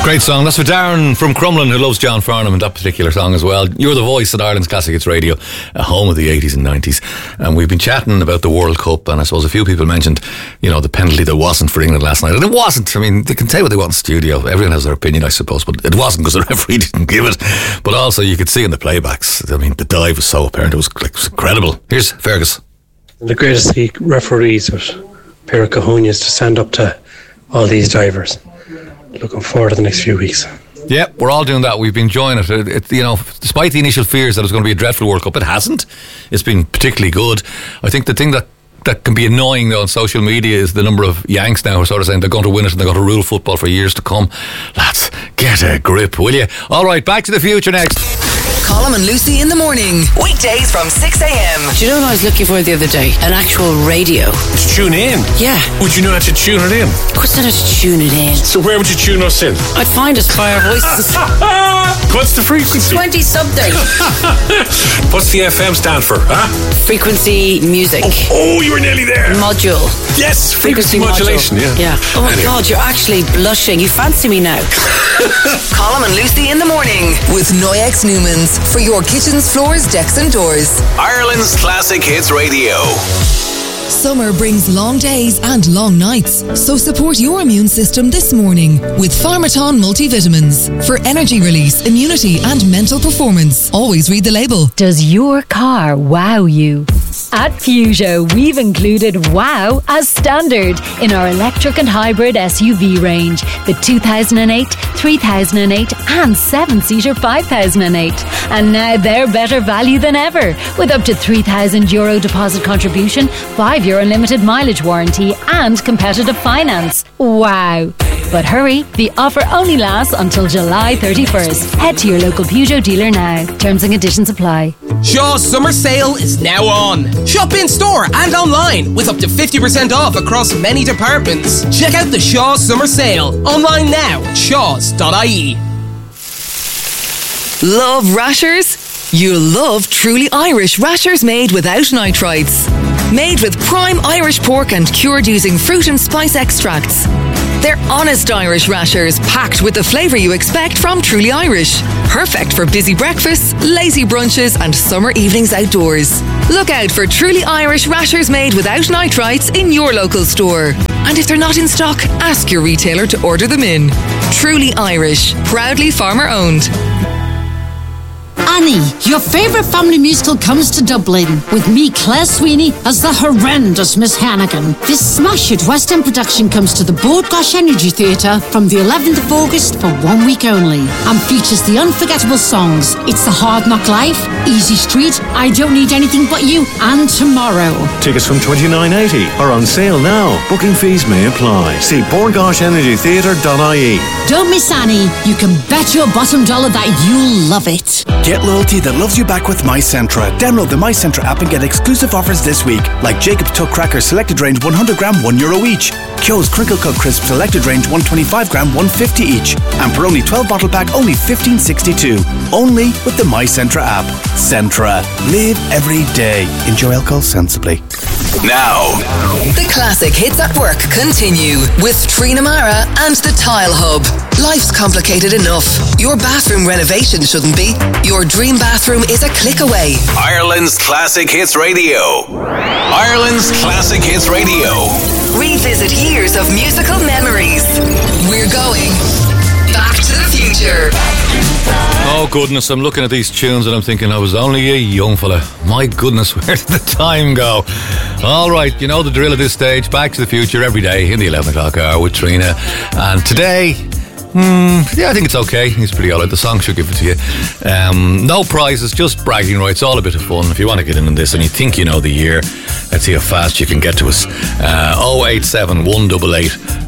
Great song. That's for Darren from Crumlin, who loves John Farnham and that particular song as well. You're the voice at Ireland's Classic Hits Radio, home of the 80s and 90s. And we've been chatting about the World Cup, and I suppose a few people mentioned, the penalty that wasn't for England last night. And it wasn't. I mean, they can say what they want in the studio. Everyone has their opinion, I suppose, but it wasn't because the referee didn't give it. But also, you could see in the playbacks, I mean, the dive was so apparent. It was incredible. Here's Fergus. The greatest referees with a pair of cojones to stand up to all these divers. Looking forward to the next few weeks. Yeah, we're all doing that. We've been enjoying it. Despite the initial fears that it was going to be a dreadful World Cup, it hasn't. It's been particularly good. I think the thing that can be annoying though on social media is the number of Yanks now who are sort of saying they're going to win it and they're going to rule football for years to come. Lads, get a grip, will you? All right, Back to the Future next. Colm and Lucy in the morning. Weekdays from 6 a.m. Do you know what I was looking for the other day? An actual radio. To tune in? Yeah. Would you know how to tune it in? Of course I know how to tune it in. So where would you tune us in? I'd find us by our voices. What's the frequency? 20 something. What's the FM stand for? Huh? Frequency music. Oh, you were nearly there. Module. Yes, frequency modulation. Yeah. Oh my God, you're actually blushing. You fancy me now. Colm and Lucy in the morning with Noyex Newmans for your kitchens, floors, decks and doors. Ireland's Classic Hits Radio. Summer brings long days and long nights, so support your immune system this morning with Pharmaton multivitamins for energy release, immunity and mental performance. Always read the label. Does your car wow you? At Peugeot, we've included wow as standard in our electric and hybrid SUV range, the 2008, 3008 and 7-seater 5008. And now they're better value than ever, with up to €3,000 deposit contribution, 5 year unlimited mileage warranty and competitive finance. Wow. But hurry, the offer only lasts until July 31st. Head to your local Peugeot dealer now. Terms and conditions apply. Shaw's summer sale is now on. Shop in store and online with up to 50% off across many departments. Check out the Shaw's summer sale online now at shaws.ie. Love rashers? You'll love Truly Irish rashers made without nitrites. Made with prime Irish pork and cured using fruit and spice extracts. They're honest Irish rashers packed with the flavour you expect from Truly Irish. Perfect for busy breakfasts, lazy brunches and summer evenings outdoors. Look out for Truly Irish rashers made without nitrites in your local store. And if they're not in stock, ask your retailer to order them in. Truly Irish, proudly farmer owned. Annie, your favourite family musical comes to Dublin with me, Claire Sweeney, as the horrendous Miss Hannigan. This smash-hit West End production comes to the Bord Gáis Energy Theatre from the 11th of August for 1 week only and features the unforgettable songs It's the Hard Knock Life, Easy Street, I Don't Need Anything But You and Tomorrow. Tickets from $29.80 are on sale now. Booking fees may apply. See bordgaisenergytheatre.ie. Don't miss Annie. You can bet your bottom dollar that you'll love it. Get loyalty that loves you back with MyCentra. Download the MyCentra app and get exclusive offers this week, like Jacob's Tuck Crackers Selected Range 100 gram €1 each, Kyo's Crinkle Cut Crisp Selected Range 125 gram $1.50 each, and Peroni 12 bottle pack only $15.62. Only with the MyCentra app. Centra. Live every day. Enjoy alcohol sensibly. Now, the Classic Hits at Work continue with Trina Mara and the Tile Hub. Life's complicated enough. Your bathroom renovation shouldn't be. Your dream bathroom is a click away. Ireland's Classic Hits Radio. Ireland's Classic Hits Radio. Revisit years of musical memories. We're going back to the future. Oh goodness, I'm looking at these tunes and I'm thinking I was only a young fella. My goodness, where did the time go? Alright, you know the drill at this stage. Back to the Future every day in the 11 o'clock hour with Trina. And today, I think it's okay. He's pretty alright. The song should give it to you. No prizes, just bragging rights. All a bit of fun. If you want to get in this and you think you know the year, let's see how fast you can get to us. 087 188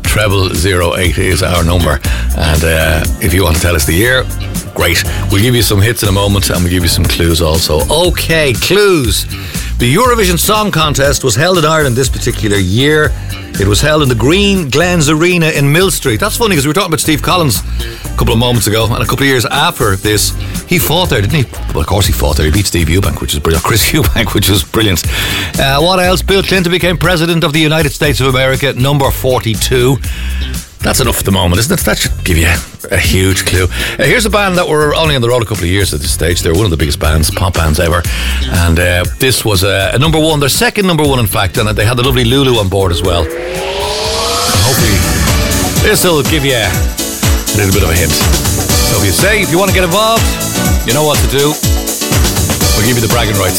0008 is our number. And if you want to tell us the year, great. We'll give you some hits in a moment and we'll give you some clues also. Okay, clues. The Eurovision Song Contest was held in Ireland this particular year. It was held in the Green Glens Arena in Mill Street. That's funny because we were talking about Steve Collins a couple of moments ago, and a couple of years after this, he fought there, didn't he? Well, of course he fought there. He beat Steve Eubank, which is brilliant. Chris Eubank, which was brilliant. What else? Bill Clinton became President of the United States of America, number 42. That's enough at the moment, isn't it? That should give you a huge clue. Here's a band that were only on the road a couple of years at this stage. They're one of the biggest bands, pop bands ever. And this was a number one, their second number one, in fact. And they had the lovely Lulu on board as well. Hopefully, this will give you a little bit of a hint. So if you want to get involved, you know what to do. We'll give you the bragging rights.